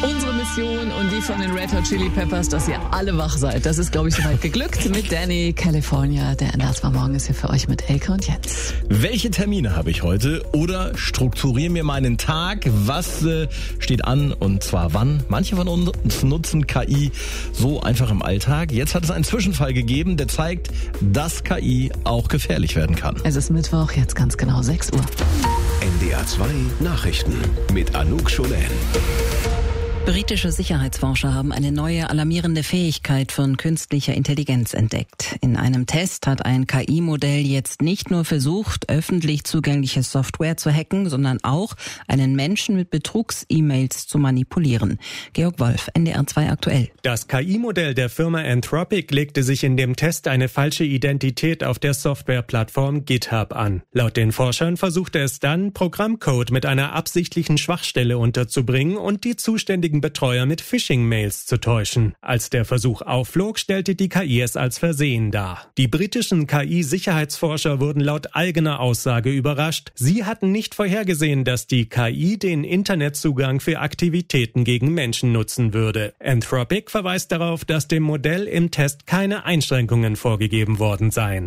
Unsere Mission und die von den Red Hot Chili Peppers, dass ihr alle wach seid. Das ist, glaube ich, soweit geglückt mit Danny California. Der NDR Morgen ist hier für euch mit Elke und Jens. Welche Termine habe ich heute? Oder strukturiere mir meinen Tag? Was steht an und zwar wann? Manche von uns nutzen KI so einfach im Alltag. Jetzt hat es einen Zwischenfall gegeben, der zeigt, dass KI auch gefährlich werden kann. Es ist Mittwoch, jetzt ganz genau 6 Uhr. NDR 2 Nachrichten mit Anouk Schonen. Britische Sicherheitsforscher haben eine neue alarmierende Fähigkeit von künstlicher Intelligenz entdeckt. In einem Test hat ein KI-Modell jetzt nicht nur versucht, öffentlich zugängliche Software zu hacken, sondern auch einen Menschen mit Betrugs-E-Mails zu manipulieren. Georg Wolf, NDR 2 aktuell. Das KI-Modell der Firma Anthropic legte sich in dem Test eine falsche Identität auf der Softwareplattform GitHub an. Laut den Forschern versuchte es dann, Programmcode mit einer absichtlichen Schwachstelle unterzubringen und die zuständigen Betreuer mit Phishing-Mails zu täuschen. Als der Versuch aufflog, stellte die KI es als Versehen dar. Die britischen KI-Sicherheitsforscher wurden laut eigener Aussage überrascht. Sie hatten nicht vorhergesehen, dass die KI den Internetzugang für Aktivitäten gegen Menschen nutzen würde. Anthropic verweist darauf, dass dem Modell im Test keine Einschränkungen vorgegeben worden seien.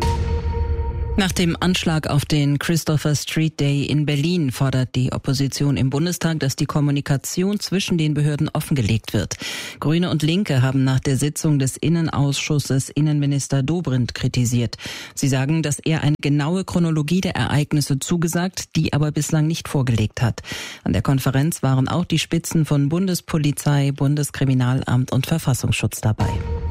Nach dem Anschlag auf den Christopher Street Day in Berlin fordert die Opposition im Bundestag, dass die Kommunikation zwischen den Behörden offengelegt wird. Grüne und Linke haben nach der Sitzung des Innenausschusses Innenminister Dobrindt kritisiert. Sie sagen, dass er eine genaue Chronologie der Ereignisse zugesagt, die aber bislang nicht vorgelegt hat. An der Konferenz waren auch die Spitzen von Bundespolizei, Bundeskriminalamt und Verfassungsschutz dabei.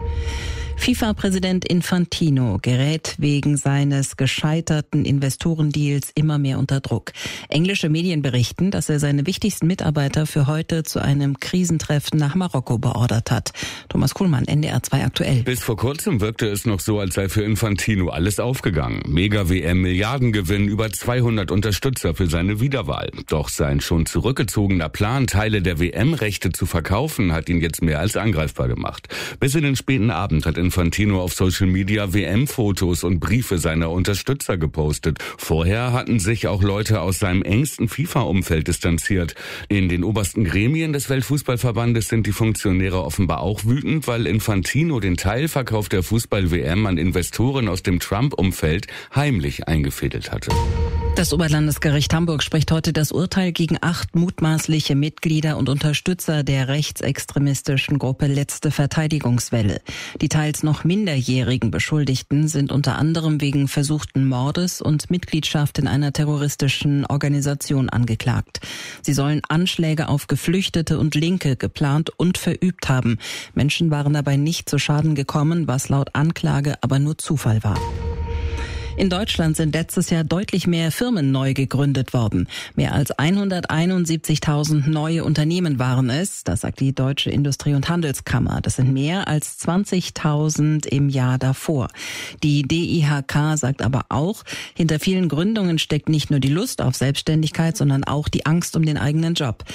FIFA-Präsident Infantino gerät wegen seines gescheiterten Investorendeals immer mehr unter Druck. Englische Medien berichten, dass er seine wichtigsten Mitarbeiter für heute zu einem Krisentreffen nach Marokko beordert hat. Thomas Kuhlmann, NDR 2 aktuell. Bis vor kurzem wirkte es noch so, als sei für Infantino alles aufgegangen. Mega-WM, Milliardengewinn, über 200 Unterstützer für seine Wiederwahl. Doch sein schon zurückgezogener Plan, Teile der WM-Rechte zu verkaufen, hat ihn jetzt mehr als angreifbar gemacht. Bis in den späten Abend hat Infantino auf Social Media WM-Fotos und Briefe seiner Unterstützer gepostet. Vorher hatten sich auch Leute aus seinem engsten FIFA-Umfeld distanziert. In den obersten Gremien des Weltfußballverbandes sind die Funktionäre offenbar auch wütend, weil Infantino den Teilverkauf der Fußball-WM an Investoren aus dem Trump-Umfeld heimlich eingefädelt hatte. Das Oberlandesgericht Hamburg spricht heute das Urteil gegen 8 mutmaßliche Mitglieder und Unterstützer der rechtsextremistischen Gruppe Letzte Verteidigungswelle. Die teils noch minderjährigen Beschuldigten sind unter anderem wegen versuchten Mordes und Mitgliedschaft in einer terroristischen Organisation angeklagt. Sie sollen Anschläge auf Geflüchtete und Linke geplant und verübt haben. Menschen waren dabei nicht zu Schaden gekommen, was laut Anklage aber nur Zufall war. In Deutschland sind letztes Jahr deutlich mehr Firmen neu gegründet worden. Mehr als 171.000 neue Unternehmen waren es, das sagt die Deutsche Industrie- und Handelskammer. Das sind mehr als 20.000 im Jahr davor. Die DIHK sagt aber auch, hinter vielen Gründungen steckt nicht nur die Lust auf Selbstständigkeit, sondern auch die Angst um den eigenen Job.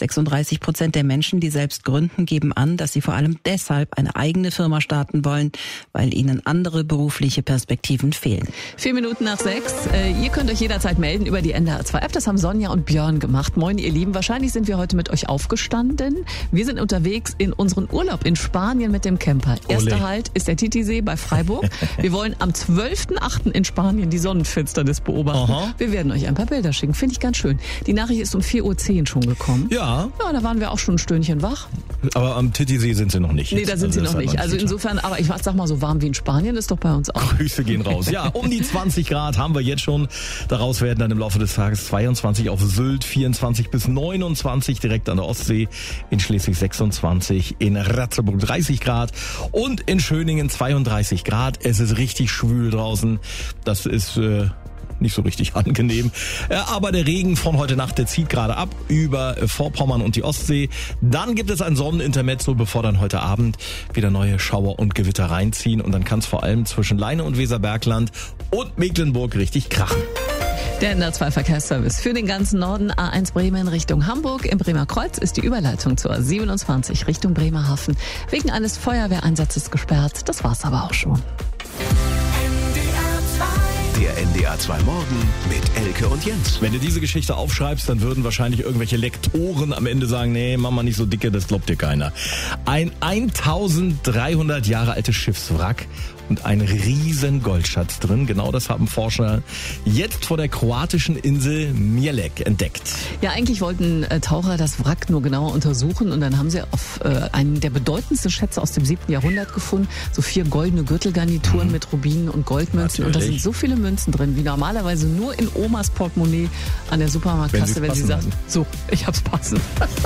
36% der Menschen, die selbst gründen, geben an, dass sie vor allem deshalb eine eigene Firma starten wollen, weil ihnen andere berufliche Perspektiven fehlen. 4 Minuten nach 6. Ihr könnt euch jederzeit melden über die NDR 2 App. Das haben Sonja und Björn gemacht. Moin, ihr Lieben. Wahrscheinlich sind wir heute mit euch aufgestanden. Wir sind unterwegs in unseren Urlaub in Spanien mit dem Camper. Erster Halt ist der Titisee bei Freiburg. Wir wollen am 12.8. in Spanien die Sonnenfinsternis beobachten. Aha. Wir werden euch ein paar Bilder schicken. Finde ich ganz schön. Die Nachricht ist um 4.10 Uhr schon gekommen. Ja. Ja, da waren wir auch schon ein Stündchen wach. Aber am Titisee sind sie noch nicht. Nee, da sind sie noch nicht. Also insofern, aber ich sag mal, so warm wie in Spanien ist doch bei uns auch. Grüße gehen raus. Ja, um die 20 Grad haben wir jetzt schon. Daraus werden dann im Laufe des Tages 22 auf Sylt, 24 bis 29 direkt an der Ostsee, in Schleswig 26, in Ratzeburg 30 Grad und in Schöningen 32 Grad. Es ist richtig schwül draußen. Das ist nicht so richtig angenehm. Aber der Regen von heute Nacht, der zieht gerade ab über Vorpommern und die Ostsee. Dann gibt es ein Sonnenintermezzo, bevor dann heute Abend wieder neue Schauer und Gewitter reinziehen. Und dann kann es vor allem zwischen Leine und Weserbergland und Mecklenburg richtig krachen. Der NDR 2 Verkehrsservice für den ganzen Norden. A1 Bremen Richtung Hamburg. Im Bremer Kreuz ist die Überleitung zur 27 Richtung Bremerhaven wegen eines Feuerwehreinsatzes gesperrt. Das war's aber auch schon. NDR 2 Der NDR 2 Morgen mit Elke und Jens. Wenn du diese Geschichte aufschreibst, dann würden wahrscheinlich irgendwelche Lektoren am Ende sagen, nee, mach mal nicht so dicke, das glaubt dir keiner. Ein 1300 Jahre altes Schiffswrack und ein riesen Goldschatz drin. Genau das haben Forscher jetzt vor der kroatischen Insel Mielek entdeckt. Ja, eigentlich wollten Taucher das Wrack nur genauer untersuchen und dann haben sie auf einen der bedeutendsten Schätze aus dem 7. Jahrhundert gefunden. So 4 goldene Gürtelgarnituren mit Rubinen und Goldmünzen. Natürlich. Und da sind so viele Münzen drin, wie normalerweise nur in Omas Portemonnaie an der Supermarktkasse, wenn sie sagt, so, ich hab's passend.